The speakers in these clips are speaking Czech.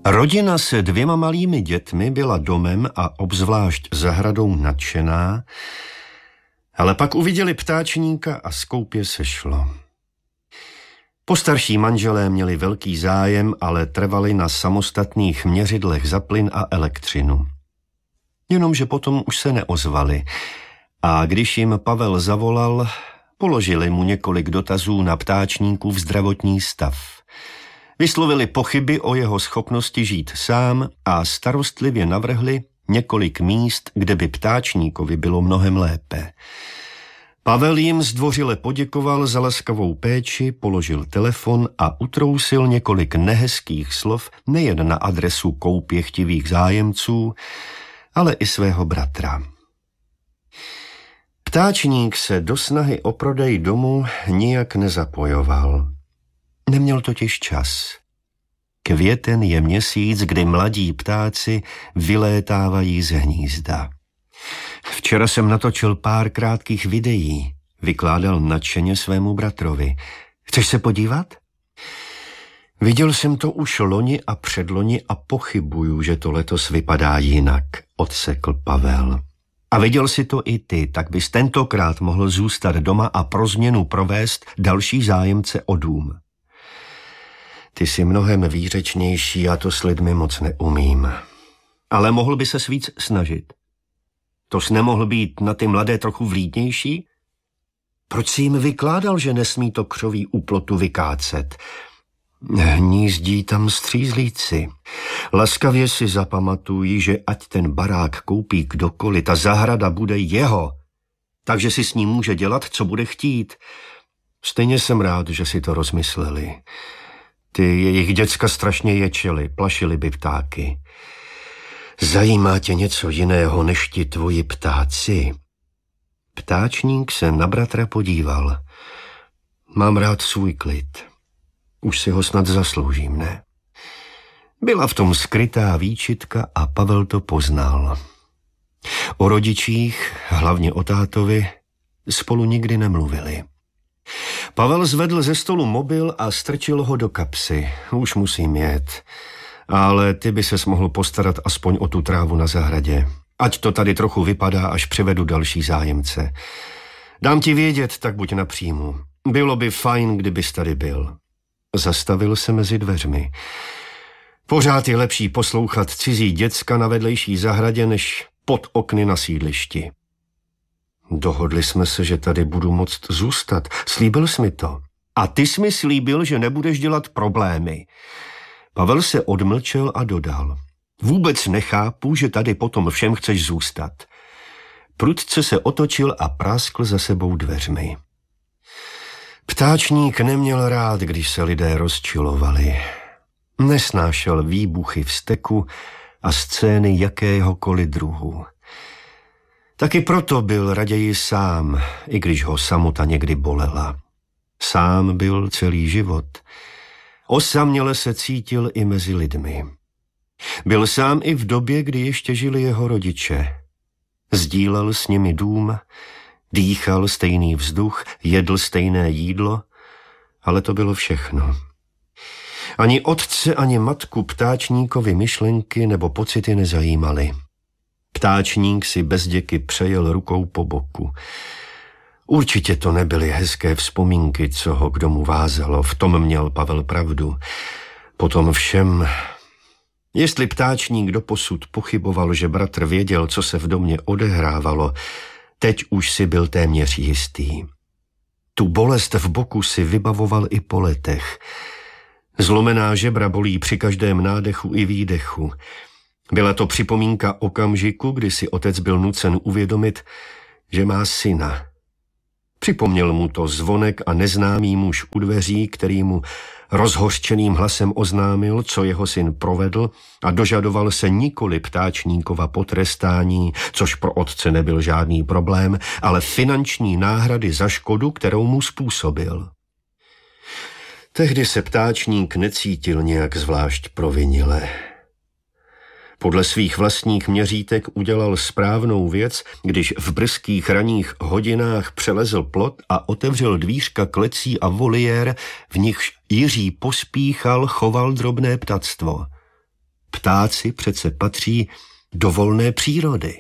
Rodina se 2 malými dětmi byla domem a obzvlášť zahradou nadšená, ale pak uviděli ptáčníka a skoupě se šlo. Postarší manželé měli velký zájem, ale trvali na samostatných měřidlech za plyn a elektřinu. Jenomže potom už se neozvali a když jim Pavel zavolal, položili mu několik dotazů na ptáčníkův zdravotní stav. Vyslovili pochyby o jeho schopnosti žít sám a starostlivě navrhli několik míst, kde by ptáčníkovi bylo mnohem lépe. Pavel jim zdvořile poděkoval za laskavou péči, položil telefon a utrousil několik nehezkých slov nejen na adresu koupěchtivých zájemců, ale i svého bratra. Ptáčník se do snahy o prodej domu nijak nezapojoval. Neměl totiž čas. Květen je měsíc, kdy mladí ptáci vylétávají z hnízda. Včera jsem natočil pár krátkých videí, vykládal nadšeně svému bratrovi. Chceš se podívat? Viděl jsem to už loni a předloni a pochybuju, že to letos vypadá jinak, odsekl Pavel. A viděl si to i ty, tak bys tentokrát mohl zůstat doma a pro změnu provést další zájemce o dům. Ty jsi mnohem výřečnější, a to s lidmi moc neumím. Ale mohl by ses víc snažit. Tož nemohl být na ty mladé trochu vlídnější? Proč jsi jim vykládal, že nesmí to křoví u plotu vykácet? Hnízdí tam střízlíci. Laskavě si zapamatují, že ať ten barák koupí kdokoliv, ta zahrada bude jeho. Takže si s ním může dělat, co bude chtít. Stejně jsem rád, že si to rozmysleli. Ty jejich děcka strašně ječely, plašily by ptáky. Zajímá tě něco jiného než ti tvoji ptáci? Ptáčník se na bratra podíval. Mám rád svůj klid. Už si ho snad zasloužím, ne? Byla v tom skrytá výčitka a Pavel to poznal. O rodičích, hlavně o tátovi, spolu nikdy nemluvili. Pavel zvedl ze stolu mobil a strčil ho do kapsy. Už musím jet. Ale ty by ses mohl postarat aspoň o tu trávu na zahradě. Ať to tady trochu vypadá, až přivedu další zájemce. Dám ti vědět, tak buď napřímu. Bylo by fajn, kdybys tady byl. Zastavil se mezi dveřmi. Pořád je lepší poslouchat cizí děcka na vedlejší zahradě, než pod okny na sídlišti. Dohodli jsme se, že tady budu moct zůstat. Slíbil jsi mi to. A ty jsi mi slíbil, že nebudeš dělat problémy. Pavel se odmlčel a dodal. Vůbec nechápu, že tady potom všem chceš zůstat. Prudce se otočil a práskl za sebou dveřmi. Ptáčník neměl rád, když se lidé rozčilovali. Nesnášel výbuchy vzteku a scény jakéhokoliv druhu. Taky proto byl raději sám, i když ho samota někdy bolela. Sám byl celý život. Osaměle se cítil i mezi lidmi. Byl sám i v době, kdy ještě žili jeho rodiče. Sdílel s nimi dům, dýchal stejný vzduch, jedl stejné jídlo, ale to bylo všechno. Ani otce, ani matku ptáčníkovi myšlenky nebo pocity nezajímaly. Ptáčník si bezděky přejel rukou po boku. Určitě to nebyly hezké vzpomínky, co ho k domu vázalo, v tom měl Pavel pravdu. Potom všem... Jestli ptáčník doposud pochyboval, že bratr věděl, co se v domě odehrávalo, teď už si byl téměř jistý. Tu bolest v boku si vybavoval i po letech. Zlomená žebra bolí při každém nádechu i výdechu. Byla to připomínka okamžiku, kdy si otec byl nucen uvědomit, že má syna. Připomněl mu to zvonek a neznámý muž u dveří, který mu rozhořčeným hlasem oznámil, co jeho syn provedl, a dožadoval se nikoli ptáčníkova potrestání, což pro otce nebyl žádný problém, ale finanční náhrady za škodu, kterou mu způsobil. Tehdy se ptáčník necítil nějak zvlášť provinile. Podle svých vlastních měřítek udělal správnou věc, když v brzkých ranních hodinách přelezl plot a otevřel dvířka klecí a voliér, v nichž Jiří pospíchal choval drobné ptactvo. Ptáci přece patří do volné přírody.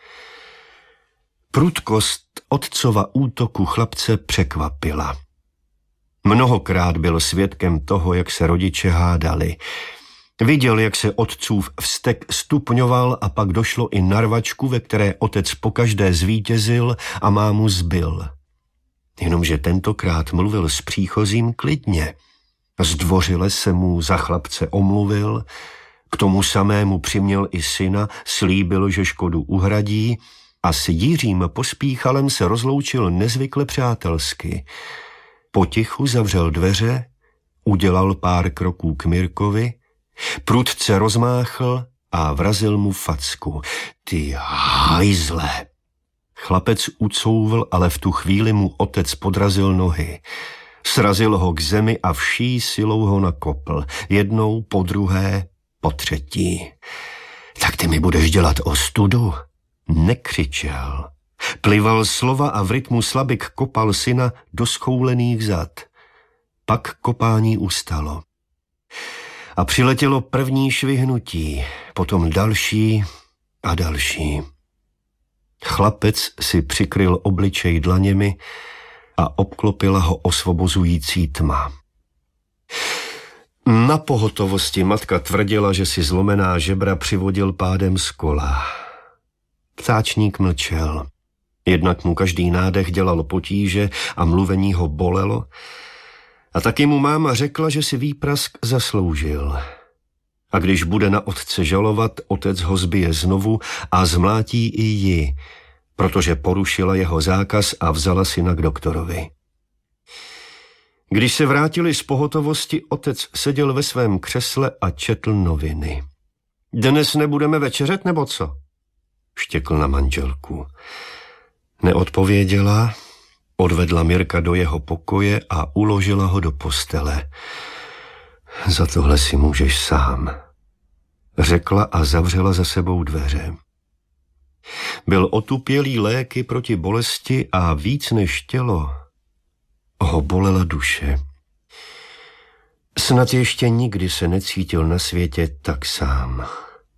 Prudkost otcova útoku chlapce překvapila. Mnohokrát byl svědkem toho, jak se rodiče hádali. Viděl, jak se otcův vztek stupňoval a pak došlo i na rvačku, ve které otec pokaždé zvítězil a mámu zbil. Jenomže tentokrát mluvil s příchozím klidně. Zdvořile se mu za chlapce omluvil, k tomu samému přiměl i syna, slíbil, že škodu uhradí a s Jiřím Pospíchalem se rozloučil nezvykle přátelsky. Potichu zavřel dveře, udělal pár kroků k Mirkovi, prudce rozmáchl a vrazil mu facku. Ty hajzle! Chlapec ucouvl, ale v tu chvíli mu otec podrazil nohy. Srazil ho k zemi a vší silou ho nakopl. Jednou, po druhé, po třetí. Tak ty mi budeš dělat ostudu? Nekřičel. Plival slova a v rytmu slabik kopal syna do schoulených zad. Pak kopání ustalo. A přiletělo první švihnutí, potom další a další. Chlapec si přikryl obličej dlaněmi a obklopila ho osvobozující tma. Na pohotovosti matka tvrdila, že si zlomená žebra přivodil pádem z kola. Ptáčník mlčel. Jednak mu každý nádech dělal potíže a mluvení ho bolelo, a taky mu máma řekla, že si výprask zasloužil. A když bude na otce žalovat, otec ho zbije znovu a zmlátí i ji, protože porušila jeho zákaz a vzala syna k doktorovi. Když se vrátili z pohotovosti, otec seděl ve svém křesle a četl noviny. Dnes nebudeme večeřet, nebo co? Štěkl na manželku. Neodpověděla, odvedla Mirka do jeho pokoje a uložila ho do postele. Za tohle si můžeš sám, řekla a zavřela za sebou dveře. Byl otupělý léky proti bolesti a víc než tělo ho bolela duše. Snad ještě nikdy se necítil na světě tak sám.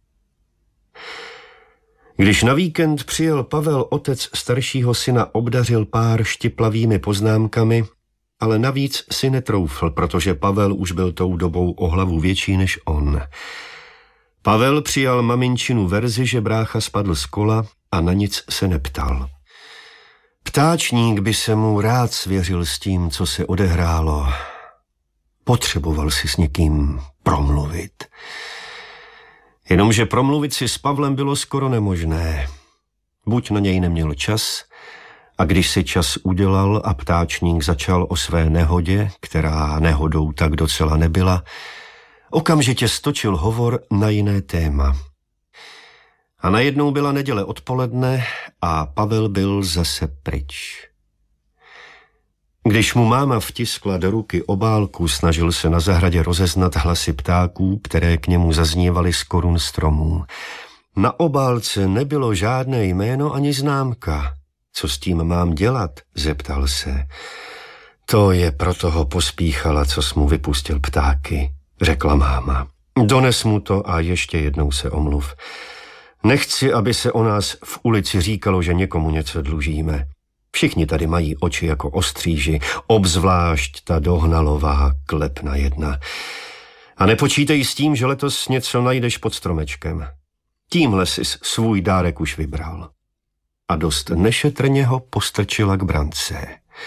Když na víkend přijel Pavel, otec staršího syna obdařil pár štiplavými poznámkami, ale navíc si netroufl, protože Pavel už byl tou dobou o hlavu větší než on. Pavel přijal maminčinu verzi, že brácha spadl z kola a na nic se neptal. Ptáčník by se mu rád svěřil s tím, co se odehrálo. Potřeboval si s někým promluvit. Jenomže promluvit si s Pavlem bylo skoro nemožné. Buď na něj neměl čas, a když si čas udělal a ptáčník začal o své nehodě, která nehodou tak docela nebyla, okamžitě stočil hovor na jiné téma. A najednou byla neděle odpoledne a Pavel byl zase pryč. Když mu máma vtiskla do ruky obálku, snažil se na zahradě rozeznat hlasy ptáků, které k němu zaznívaly z korun stromů. Na obálce nebylo žádné jméno ani známka. Co s tím mám dělat? Zeptal se. To je pro toho Pospíchala, co jsi mu vypustil ptáky, řekla máma. Dones mu to a ještě jednou se omluv. Nechci, aby se o nás v ulici říkalo, že někomu něco dlužíme. Všichni tady mají oči jako ostříži, obzvlášť ta Dohnalová klepna jedna. A nepočítej s tím, že letos něco najdeš pod stromečkem. Tímhle jsi svůj dárek už vybral. A dost nešetrně ho postrčila k brance.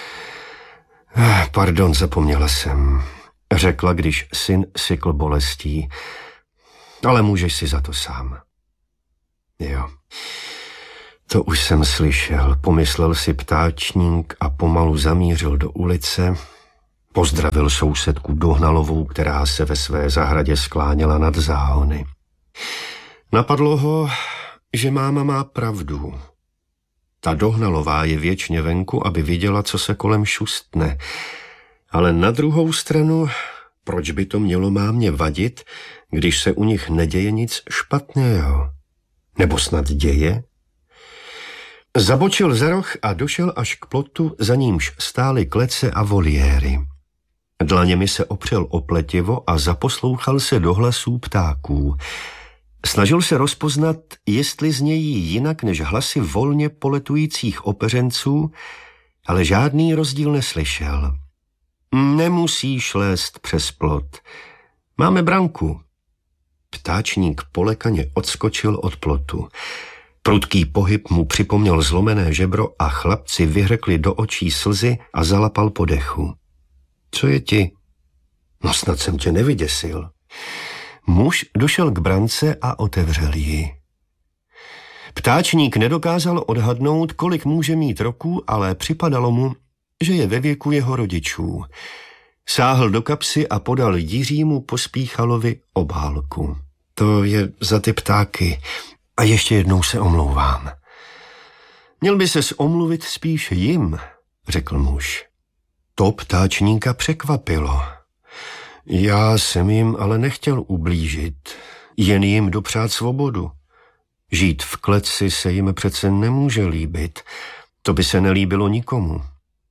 Pardon, zapomněla jsem, řekla, když syn sykl bolestí. Ale můžeš si za to sám. Jo. To už jsem slyšel, pomyslel si ptáčník a pomalu zamířil do ulice. Pozdravil sousedku Dohnalovou, která se ve své zahradě skláněla nad záhony. Napadlo ho, že máma má pravdu. Ta Dohnalová je věčně venku, aby viděla, co se kolem šustne. Ale na druhou stranu, proč by to mělo mámě vadit, když se u nich neděje nic špatného? Nebo snad děje? Zabočil za roh a došel až k plotu, za nímž stály klece a voliéry. Dlaněmi se opřel o pletivo a zaposlouchal se do hlasů ptáků. Snažil se rozpoznat, jestli znějí jinak než hlasy volně poletujících opeřenců, ale žádný rozdíl neslyšel. Nemusíš lézt přes plot. Máme branku. Ptáčník polekaně odskočil od plotu. Prudký pohyb mu připomněl zlomené žebro a chlapci vyhrkli do očí slzy a zalapal po dechu. Co je ti? No snad jsem tě nevyděsil. Muž došel k brance a otevřel ji. Ptáčník nedokázal odhadnout, kolik může mít roků, ale připadalo mu, že je ve věku jeho rodičů. Sáhl do kapsy a podal Jiřímu Pospíchalovi obálku. To je za ty ptáky a ještě jednou se omlouvám. Měl by ses omluvit spíš jim, řekl muž. To ptáčníka překvapilo. Já jsem jim ale nechtěl ublížit, jen jim dopřát svobodu. Žít v kleci se jim přece nemůže líbit, to by se nelíbilo nikomu.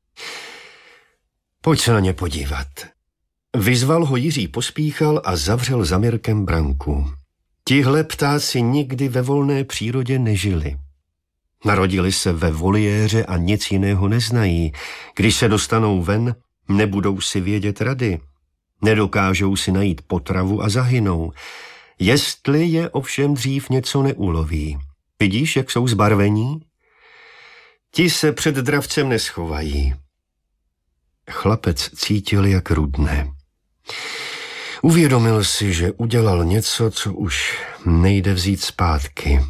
Pojď se na ně podívat. Vyzval ho Jiří Pospíchal a zavřel za Mirkem branku. Tihle ptáci nikdy ve volné přírodě nežili. Narodili se ve voliéře a nic jiného neznají. Když se dostanou ven, nebudou si vědět rady. Nedokážou si najít potravu a zahynou. Jestli je ovšem dřív něco neuloví. Vidíš, jak jsou zbarvení? Ti se před dravcem neschovají. Chlapec cítil, jak rudne. Uvědomil si, že udělal něco, co už nejde vzít zpátky.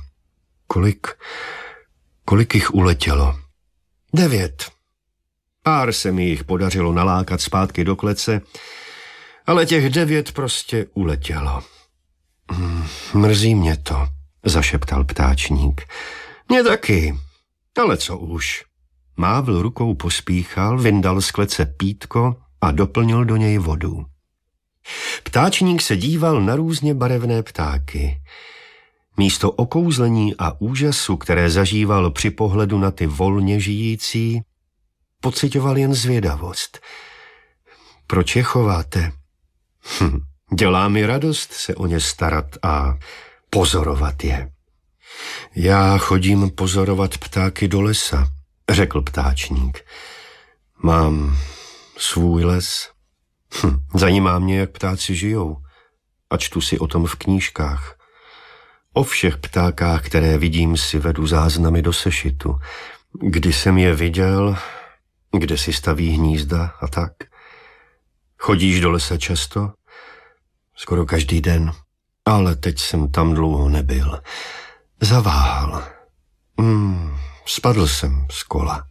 Kolik jich uletělo? 9. Pár se mi jich podařilo nalákat zpátky do klece, ale těch 9 prostě uletělo. Mrzí mě to, zašeptal ptáčník. Mě taky, ale co už. Mávl rukou Pospíchal, vyndal z klece pítko a doplnil do něj vodu. Ptáčník se díval na různě barevné ptáky. Místo okouzlení a úžasu, které zažíval při pohledu na ty volně žijící, pociťoval jen zvědavost. Proč je chováte? Dělá mi radost se o ně starat a pozorovat je. Já chodím pozorovat ptáky do lesa, řekl ptáčník. Mám svůj les. Zajímá mě, jak ptáci žijou. A čtu si o tom v knížkách. O všech ptákách, které vidím, si vedu záznamy do sešitu. Kdy jsem je viděl, kde si staví hnízda a tak. Chodíš do lesa často? Skoro každý den. Ale teď jsem tam dlouho nebyl. Zaváhal. Spadl jsem z kola.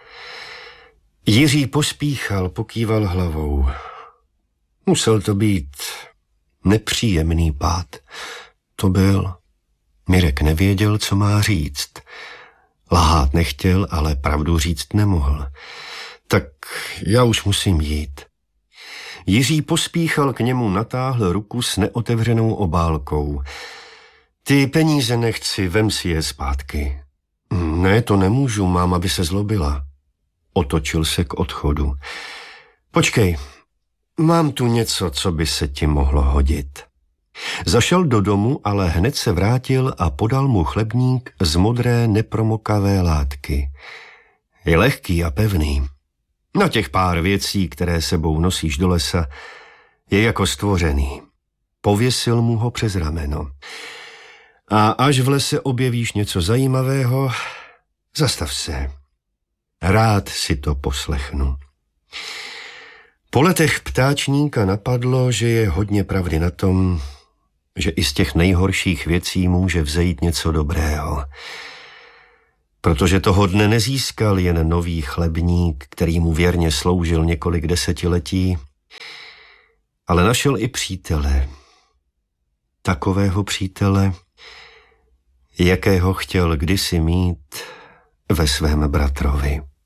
Jiří Pospíchal, pokýval hlavou. Musel to být nepříjemný pád. To byl. Mirek nevěděl, co má říct. Lhát nechtěl, ale pravdu říct nemohl. Tak já už musím jít. Jiří Pospíchal k němu natáhl ruku s neotevřenou obálkou. Ty peníze nechci, vem si je zpátky. Ne, to nemůžu, máma by se zlobila. Otočil se k odchodu. Počkej, mám tu něco, co by se ti mohlo hodit. Zašel do domu, ale hned se vrátil a podal mu chlebník z modré nepromokavé látky. Je lehký a pevný. Na těch pár věcí, které sebou nosíš do lesa, je jako stvořený. Pověsil mu ho přes rameno. A až v lese objevíš něco zajímavého, zastav se. Rád si to poslechnu. Po letech ptáčníka napadlo, že je hodně pravdy na tom, že i z těch nejhorších věcí může vzejít něco dobrého. Protože toho dne nezískal jen nový chlebník, který mu věrně sloužil několik desetiletí, ale našel i přítele. Takového přítele, jakého chtěl kdysi mít ve svém bratrovi.